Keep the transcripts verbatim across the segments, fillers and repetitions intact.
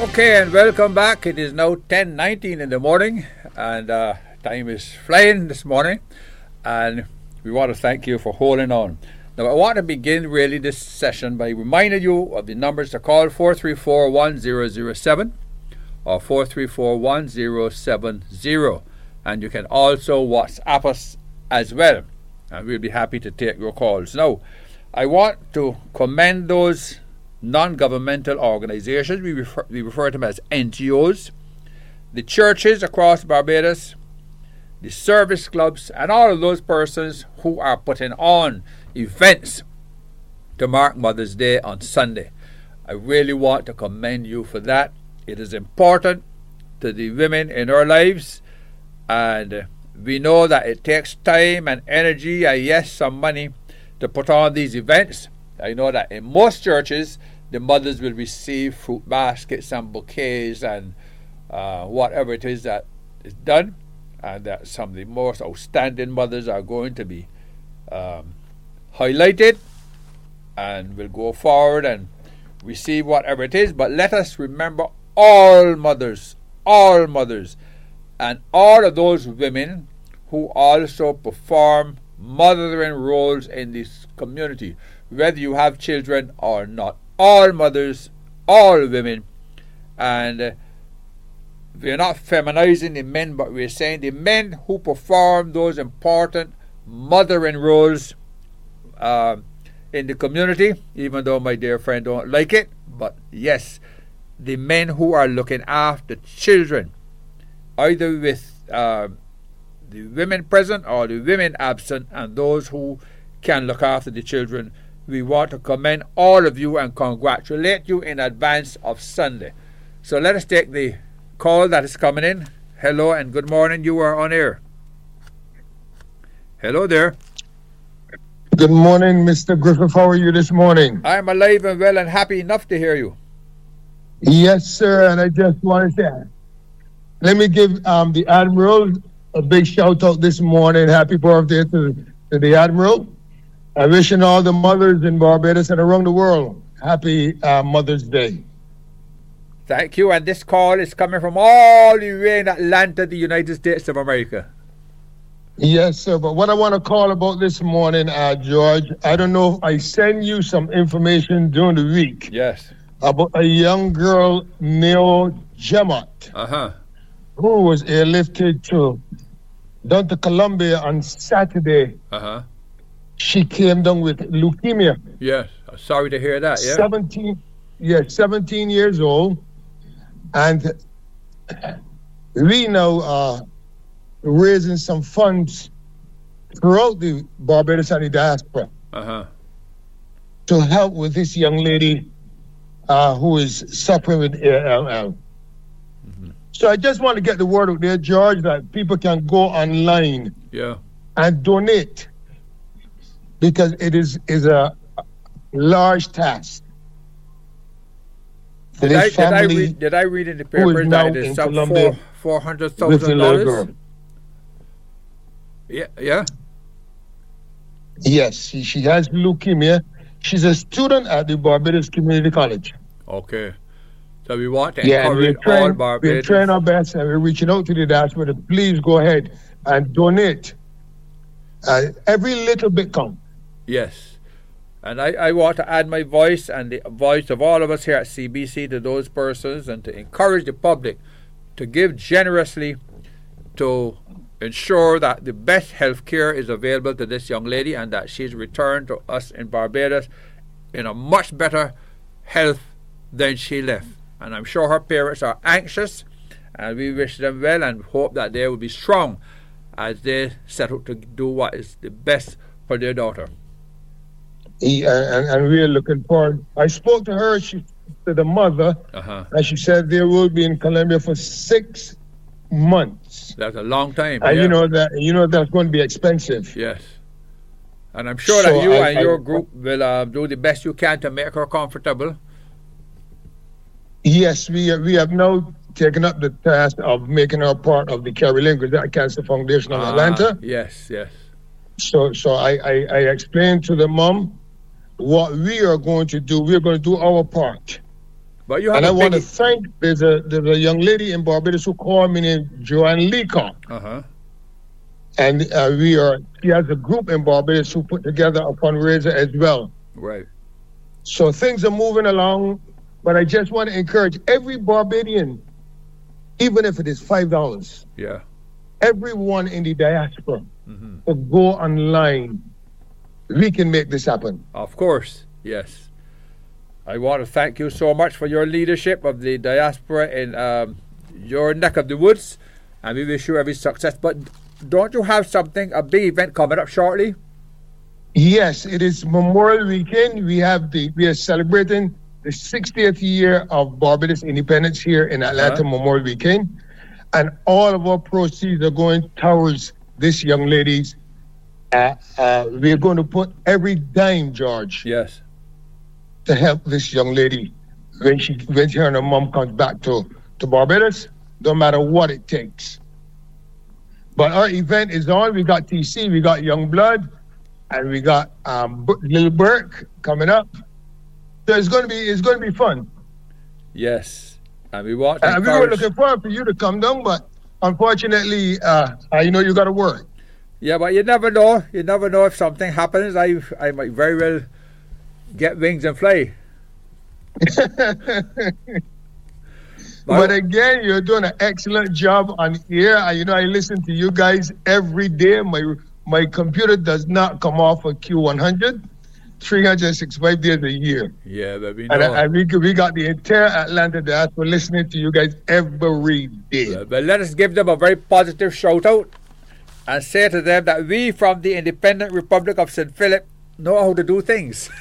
Okay, and welcome back. It is now ten nineteen in the morning, and uh, time is flying this morning, and we want to thank you for holding on. Now, I want to begin really this session by reminding you of the numbers to call: four three four, one zero zero seven or four three four, one zero seven zero, and you can also WhatsApp us as well, and we'll be happy to take your calls. Now, I want to commend those non-governmental organizations. We refer, we refer to them as N G Os, the churches across Barbados, the service clubs, and all of those persons who are putting on events to mark Mother's Day on Sunday. I really want to commend you for that. It is important to the women in our lives, and we know that it takes time and energy and yes, some money to put on these events. I know that in most churches, the mothers will receive fruit baskets and bouquets and uh, whatever it is that is done, and that some of the most outstanding mothers are going to be um, highlighted and will go forward and receive whatever it is. But let us remember all mothers, all mothers, and all of those women who also perform mothering roles in this community, whether you have children or not. All mothers, all women, and uh, we're not feminizing the men, but we're saying the men who perform those important mothering roles uh, in the community, even though my dear friend don't like it, but yes, the men who are looking after children, either with uh, the women present or the women absent, and those who can look after the children. We want to commend all of you and congratulate you in advance of Sunday. So let us take the call that is coming in. Hello and good morning. You are on air. Hello there. Good morning, Mister Griffith. How are you this morning? I'm alive and well and happy enough to hear you. Yes, sir. And I just want to say, let me give um, the Admiral a big shout out this morning. Happy birthday to, to the Admiral. I'm wishing all the mothers in Barbados and around the world happy uh, Mother's Day. Thank you. And this call is coming from all the way in Atlanta, the United States of America. Yes, sir. But what I want to call about this morning, uh, George, I don't know if I send you some information during the week. Yes. About a young girl, Neo Gemot, uh-huh. who was airlifted to down to Colombia on Saturday. Uh-huh. She came down with leukemia. Yes, sorry to hear that. Yeah, seventeen. Yeah, seventeen years old, and we now are raising some funds throughout the Barbados and the diaspora uh-huh. to help with this young lady uh, who is suffering with A L L. Mm-hmm. So I just want to get the word out there, George, that people can go online. Yeah. And donate. Because it is, is a large task. Did I, did, I read, did I read in the papers that it is some four, four hundred thousand dollars? Yeah, yeah. Yes, she, she has leukemia. She's a student at the Barbados Community College. Okay. So we want to yeah, encourage we're trying, all Barbados. We're trying our best and we're reaching out to the diaspora. Please go ahead and donate. Uh, every little bit counts. Yes. And I, I want to add my voice and the voice of all of us here at C B C to those persons and to encourage the public to give generously to ensure that the best health care is available to this young lady and that she's returned to us in Barbados in a much better health than she left. And I'm sure her parents are anxious, and we wish them well and hope that they will be strong as they set out to do what is the best for their daughter. Yeah, and, and we're looking forward. I spoke to her, she to the mother, uh-huh. and she said they will be in Colombia for six months. That's a long time. And yeah. you know that you know that's going to be expensive. Yes. And I'm sure so that you I, and I, your group will uh, do the best you can to make her comfortable. Yes, we we have now taken up the task of making her part of the Carrie Lynn Cancer Foundation of ah, Atlanta. Yes, yes. So so I, I, I explained to the mom what we are going to do. We're going to do our part. But you have and a I want to big... thank, there's a, there's a young lady in Barbados who called me named Joanne Leacock. Uh-huh. And uh, we are, she has a group in Barbados who put together a fundraiser as well. Right. So things are moving along, but I just want to encourage every Barbadian, even if it is five dollars, Yeah. everyone in the diaspora, Mm-hmm. to go online. We can make this happen. Of course, yes. I want to thank you so much for your leadership of the diaspora in um, your neck of the woods, and we wish you every success. But don't you have something, a big event coming up shortly? Yes, it is Memorial Weekend. We have the we are celebrating the sixtieth year of Barbados independence here in Atlanta. Uh-huh. Memorial Weekend, and all of our proceeds are going towards this young lady's. Uh, uh, we're going to put every dime, George, Yes. to help this young lady when she when she and her mom comes back to to Barbados. No matter what it takes. But our event is on. We got T C, we got Young Blood, and we got um, B- Lil Burke coming up. So it's going to be it's going to be fun. Yes. And we want to And we were encourage... looking forward for you to come down, but unfortunately, uh, uh, you know, you got to work. Yeah, but you never know. You never know if something happens. I I might very well get wings and fly. But again, you're doing an excellent job on air. I, you know, I listen to you guys every day. My my computer does not come off of Q one hundred, three hundred sixty-five days a year. Yeah, baby. And, No. I, I, we, we got the entire Atlanta diaspora listening to you guys every day. But, but let us give them a very positive shout out and say to them that we from the Independent Republic of Saint Philip know how to do things.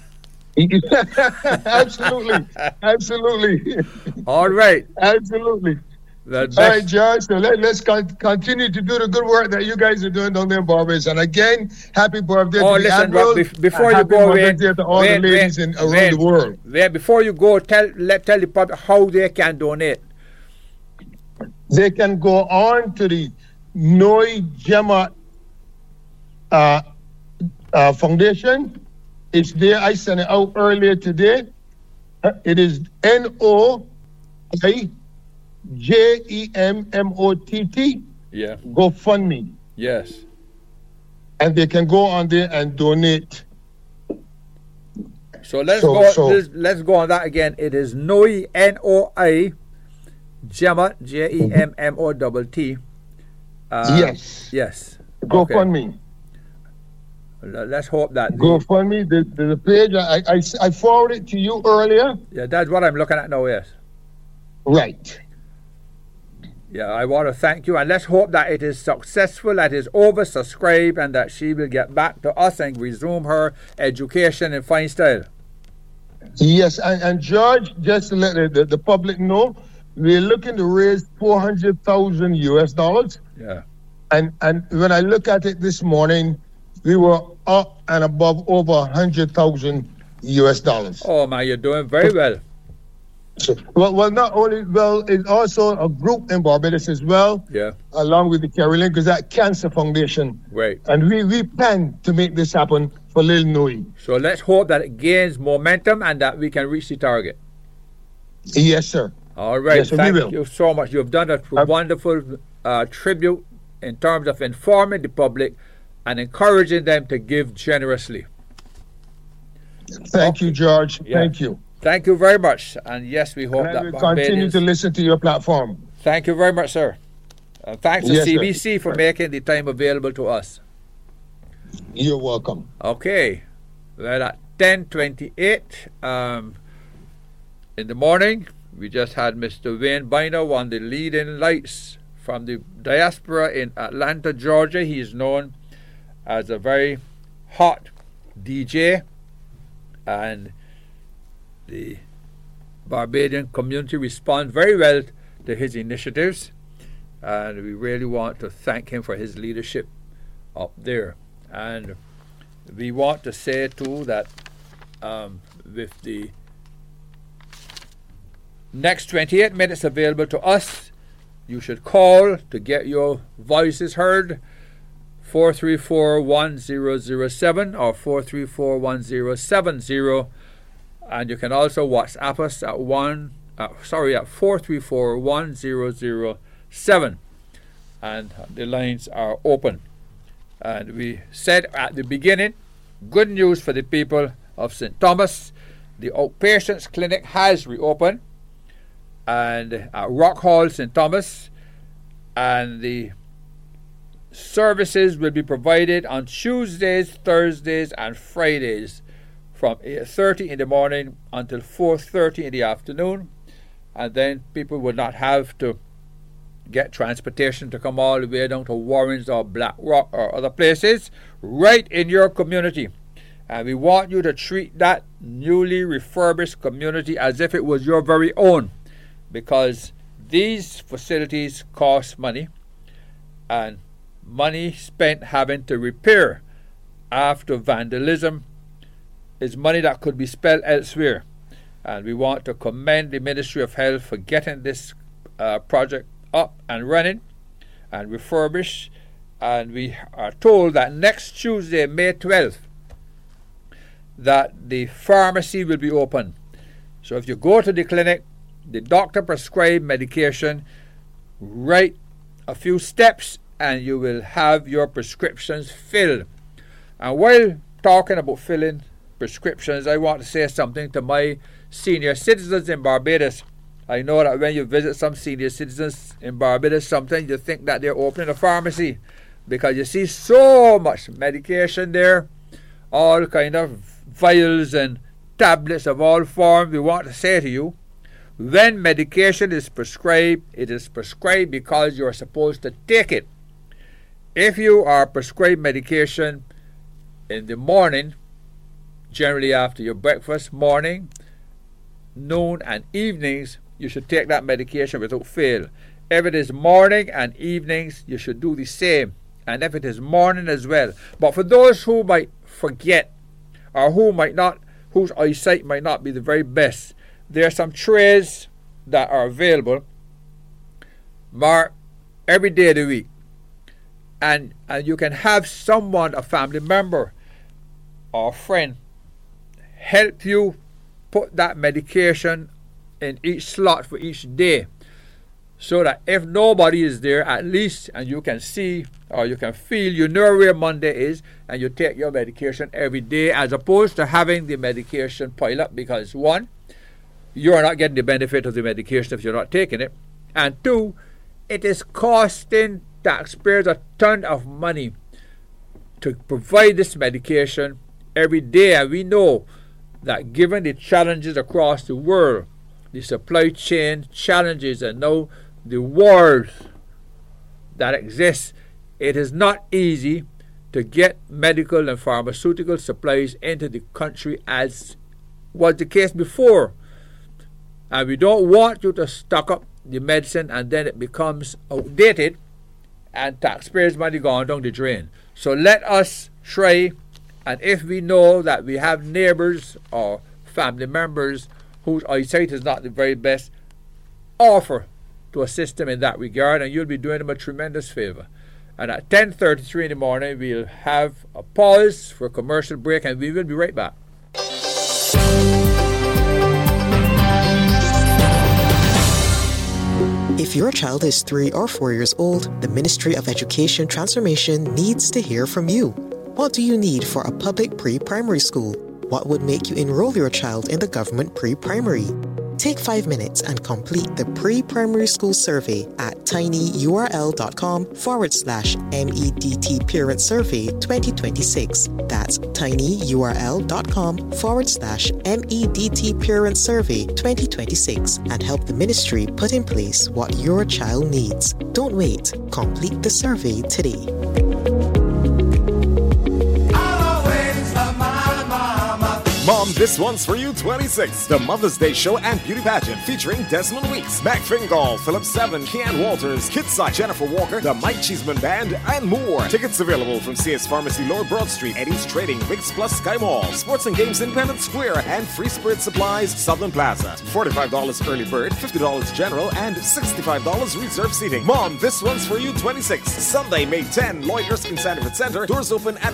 Absolutely. Absolutely. All right. Absolutely. The All next, right, George. So let, let's con- continue to do the good work that you guys are doing down there in Barbados. And again, happy birthday Oh, to the listen, Admiral. Rob, bef- before and you happy go Mother's in, Day to all wait, the ladies wait, in, around wait, the world. wait, before you go, tell let tell the public how they can donate. They can go on to the Noi Gemma uh, uh, Foundation. It's there. I sent it out earlier today. Uh, It is N O I J E M M O T T. Yeah. GoFundMe. Yes. And they can go on there and donate. So let's So- go. so- let's, let's go on that again. It is Noi N O I Gemma J E M M O T T. Uh, Yes. Yes. Okay. GoFundMe. L- Let's hope that. the- GoFundMe, the, the, the page, I, I, I forwarded it to you earlier. Yeah, that's what I'm looking at now. Yes. Right. Yeah, I want to thank you, and let's hope that it is successful, that it is oversubscribed, and that she will get back to us and resume her education in fine style. Yes, and, and George, just to let the, the, the public know, we're looking to raise four hundred thousand U S dollars. Yeah. And, and when I look at it this morning, we were up and above over one hundred thousand U S dollars. Oh man, you're doing very well. So, well, well, not only, well, it's also a group in Barbados as well, Yeah. along with the Carolyn Gazette Cancer Foundation. Great. And we, we plan to make this happen for Lil Nui. So let's hope that it gains momentum and that we can reach the target. Yes, sir. All right. Yes, sir, we Thank will. you so much. You've done a Um, wonderful uh, tribute in terms of informing the public and encouraging them to give generously. Thank you, George. Yeah. Thank you. Thank you very much. And yes, we hope And I that will continue Barbadians... to listen to your platform. Thank you very much, sir. And thanks to Yes, sir. C B C for making the time available to us. You're welcome. Okay. Well, at ten twenty-eight um, in the morning, we just had Mister Wayne Bynum on the leading lights from the diaspora in Atlanta, Georgia. He is known as a very hot D J, and the Barbadian community responds very well to his initiatives, and we really want to thank him for his leadership up there. And we want to say too that um, with the next twenty-eight minutes available to us, you should call to get your voices heard. four three four, one zero zero seven or four three four, one zero seven zero. And you can also WhatsApp us at one, uh, sorry, at four three four, one zero zero seven. And the lines are open. And we said at the beginning, good news for the people of Saint Thomas. The outpatients clinic has reopened, and at Rock Hall, Saint Thomas, and the services will be provided on Tuesdays, Thursdays, and Fridays from eight thirty in the morning until four thirty in the afternoon, and then people will not have to get transportation to come all the way down to Warrens or Black Rock or other places, right in your community. And we want you to treat that newly refurbished community as if it was your very own, because these facilities cost money, and money spent having to repair after vandalism is money that could be spent elsewhere. And we want to commend the Ministry of Health for getting this uh, project up and running and refurbished. And we are told that next Tuesday, May twelfth, that the pharmacy will be open. So if you go to the clinic, the doctor prescribed medication, write a few steps and you will have your prescriptions filled. And while talking about filling prescriptions, I want to say something to my senior citizens in Barbados. I know that when you visit some senior citizens in Barbados, sometimes you think that they're opening a pharmacy, because you see so much medication there, all kind of vials and tablets of all forms. We want to say to you, when medication is prescribed, it is prescribed because you are supposed to take it. If you are prescribed medication in the morning, generally after your breakfast, morning, noon, and evenings, you should take that medication without fail. If it is morning and evenings, you should do the same. And if it is morning as well. But for those who might forget, or who might not, whose eyesight might not be the very best, there are some trays that are available marked every day of the week. And, and you can have someone, a family member or friend, help you put that medication in each slot for each day, so that if nobody is there, at least, and you can see or you can feel, you know where Monday is, and you take your medication every day, as opposed to having the medication pile up, because one, you are not getting the benefit of the medication if you're not taking it, and two, it is costing taxpayers a ton of money to provide this medication every day. And we know that given the challenges across the world, the supply chain challenges, and now the wars that exist, it is not easy to get medical and pharmaceutical supplies into the country as was the case before. And we don't want you to stock up the medicine and then it becomes outdated and taxpayers' money gone down the drain. So let us try, and if we know that we have neighbors or family members whose eyesight is not the very best, offer to assist them in that regard, and you'll be doing them a tremendous favor. And at ten thirty-three in the morning, we'll have a pause for a commercial break, and we will be right back. If your child is three or four years old, the Ministry of Education Transformation needs to hear from you. What do you need for a public pre-primary school? What would make you enroll your child in the government pre-primary? Take five minutes and complete the pre-primary school survey at tinyurl.com forward slash MEDT Parent Survey twenty twenty-six. That's tinyurl.com forward slash MEDT Parent Survey twenty twenty-six and help the ministry put in place what your child needs. Don't wait. Complete the survey today. Mom, this one's for you twenty-six. The Mother's Day Show and Beauty Pageant featuring Desmond Weeks, Mac Fingal, Philip Seven, Kean Walters, Kitsai, Jennifer Walker, the Mike Cheeseman Band, and more. Tickets available from C S Pharmacy, Lower Broad Street, Eddie's Trading, Wigs Plus Sky Mall, Sports and Games Independent Square, and Free Spirit Supplies, Southern Plaza. forty-five dollars early bird, fifty dollars general, and sixty-five dollars reserve seating. Mom, this one's for you twenty-six. Sunday, May tenth, Lloyd Erskine Sanford Center. Doors open at